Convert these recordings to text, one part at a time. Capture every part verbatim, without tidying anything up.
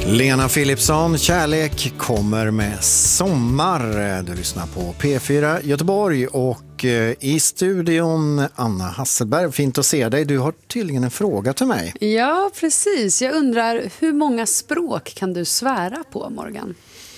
Lena Philipsson, Kärlek kommer med sommar. Du lyssnar på P fyra Göteborg och i studion Anna Hasselberg. Fint att se dig. Du har tydligen en fråga till mig. Ja, precis. Jag undrar, hur många språk kan du svära på, Morgan?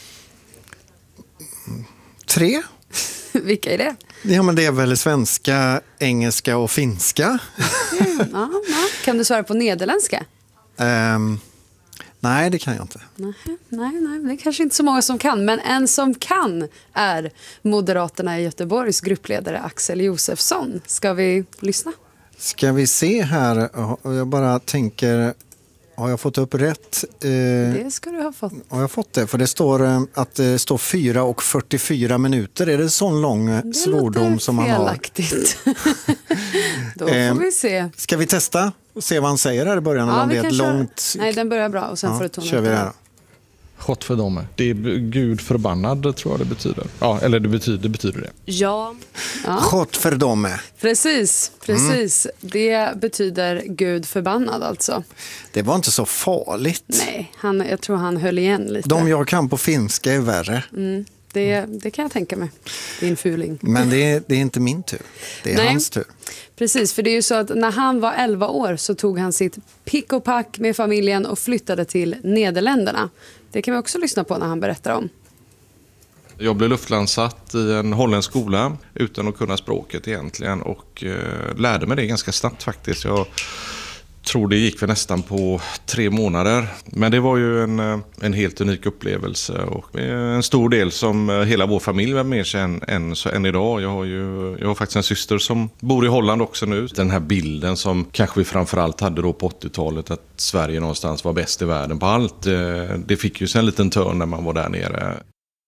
Tre. Vilka är det? Ja, men det är väl svenska, engelska och finska. Mm, ja, ja. Kan du svära på nederländska? Um, nej, det kan jag inte. Nej, nej, nej, det är kanske inte så många som kan. Men en som kan är Moderaterna i Göteborgs gruppledare Axel Josefsson. Ska vi lyssna? Ska vi se här. Jag bara tänker, har jag fått upp rätt? Det ska du ha fått. Har jag fått det? För det står att det står fyra och fyrtiofyra minuter. Är det sån lång det svordom som man har? felaktigt. Då får vi se. Ska vi testa och se vad han säger här i början? Ja, eller om vi det är kan ett köra. långt... Nej, den börjar bra och sen ja, får du tona kör vi det här. Gott för dem. Det är Gud förbannad, tror jag det betyder. Ja, eller det betyder, det betyder det. Ja. ja. Gott för dem. Precis, precis. Mm. Det betyder Gud förbannad alltså. Det var inte så farligt. Nej, han, jag tror han höll igen lite. De jag kan på finska är värre. Mm. Det, det kan jag tänka mig. Det är en fuling. Men det är, det är inte min tur. Det är Nej. hans tur. Precis, för det är ju så att när han var elva år så tog han sitt pick och pack med familjen och flyttade till Nederländerna. Det kan vi också lyssna på när han berättar om. Jag blev luftlandsatt i en holländsk skola utan att kunna språket egentligen och eh, lärde mig det ganska snabbt faktiskt. Jag tror det gick för nästan på tre månader. Men det var ju en, en helt unik upplevelse och en stor del som hela vår familj var med sig än, än, så än idag. Jag har ju jag har faktiskt en syster som bor i Holland också nu. Den här bilden som kanske vi framförallt hade då på åttiotalet att Sverige någonstans var bäst i världen på allt. Det fick ju sen en liten törn när man var där nere.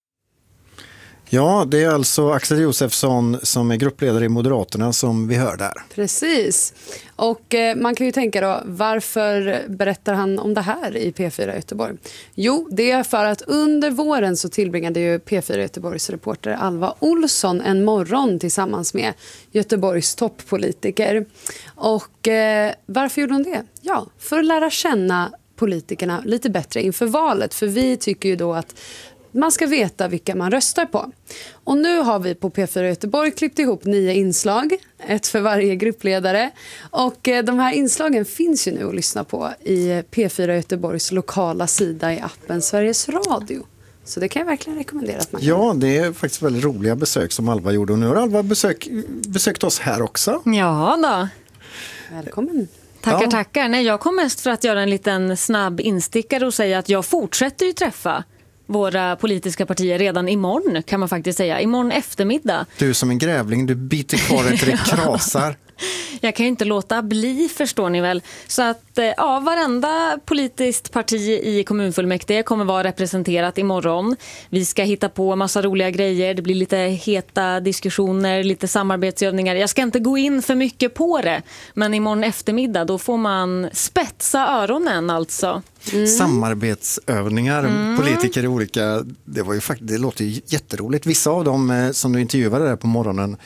Ja, det är alltså Axel Josefsson som är gruppledare i Moderaterna som vi hör där. Precis. Och eh, man kan ju tänka då, varför berättar han om det här i P fyra Göteborg? Jo, det är för att under våren så tillbringade ju P fyra Göteborgs reporter Alva Olsson en morgon tillsammans med Göteborgs toppolitiker. Och eh, varför gjorde hon det? Ja, för att lära känna politikerna lite bättre inför valet. För vi tycker ju då att man ska veta vilka man röstar på. Och nu har vi på P fyra Göteborg klippt ihop nio inslag, ett för varje gruppledare. Och de här inslagen finns ju nu att lyssna på i P fyra Göteborgs lokala sida i appen Sveriges Radio. Så det kan jag verkligen rekommendera att man kan. Ja, det är faktiskt väldigt roliga besök som Alva gjorde. Och nu har Alva besök, besökt oss här också. Ja då. Välkommen. Tackar, Ja. tackar. Nej, jag kom mest för att göra en liten snabb instickare och säga att jag fortsätter ju träffa våra politiska partier redan imorgon, kan man faktiskt säga. Imorgon eftermiddag. Du som en grävling, du biter kvar ett det krasar. Jag kan ju inte låta bli, förstår ni väl. Så att ja, varenda politiskt parti i kommunfullmäktige kommer vara representerat imorgon. Vi ska hitta på massa roliga grejer. Det blir lite heta diskussioner, lite samarbetsövningar. Jag ska inte gå in för mycket på det. Men imorgon eftermiddag, då får man spetsa öronen alltså. Mm. Samarbetsövningar, mm. politiker i olika, det var ju faktiskt, det låter ju jätteroligt. Vissa av dem som du intervjuade där på morgonen,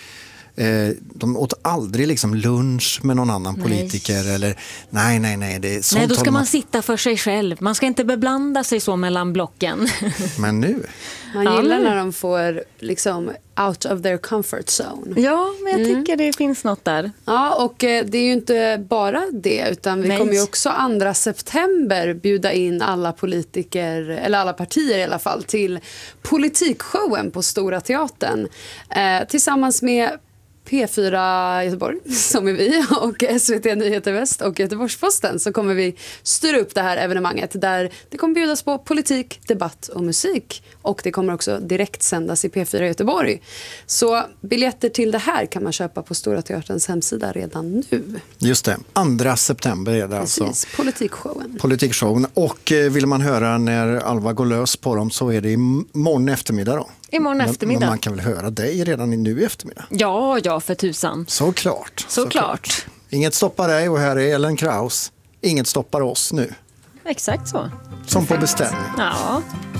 de åt aldrig liksom lunch med någon annan nej. politiker eller nej, nej, nej. Det är sånt. Nej, då ska man, man sitta för sig själv. Man ska inte beblanda sig så mellan blocken. Men nu? Man gillar ja, när de får liksom out of their comfort zone. Ja, men jag mm. tycker det finns något där. Ja, och det är ju inte bara det, utan vi Nej. kommer ju också andra september bjuda in alla politiker, eller alla partier i alla fall, till politikshowen på Stora Teatern. Eh, tillsammans med P fyra Göteborg, som är vi, och S V T Nyheter Väst och Göteborgsposten, så kommer vi styra upp det här evenemanget där det kommer bjudas på politik, debatt och musik. Och det kommer också direkt sändas i P fyra Göteborg. Så biljetter till det här kan man köpa på Stora Teaterns hemsida redan nu. Just det, andra september är det Precis, alltså. politikshowen. Politikshowen. Och vill man höra när Alva går lös på dem så är det imorgon eftermiddag då. Imorgon men, eftermiddag. Men man kan väl höra dig redan nu i eftermiddag? Ja, ja, för tusan. Såklart. Såklart. Så inget stoppar dig och här är Ellen Kraus. Inget stoppar oss nu. Exakt så. Som på beställning. Ja.